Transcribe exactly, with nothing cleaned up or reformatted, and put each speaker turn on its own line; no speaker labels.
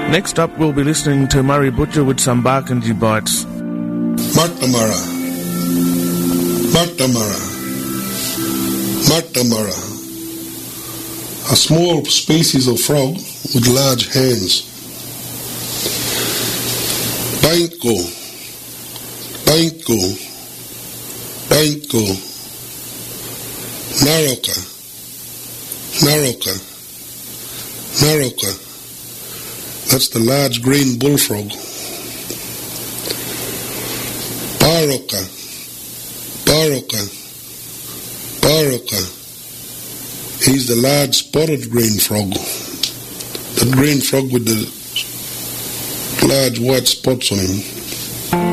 Next up, we'll be listening to Murray Butcher with some Barkindji bites.
Martamara, Martamara, Martamara. A small species of frog with large hands. Bainko, Bainko, Bainko. Naroka, Naroka, Naroka. That's the large green bullfrog. Baroka, Baroka, Baroka. He's the large spotted green frog. The green frog with the large white spots on him.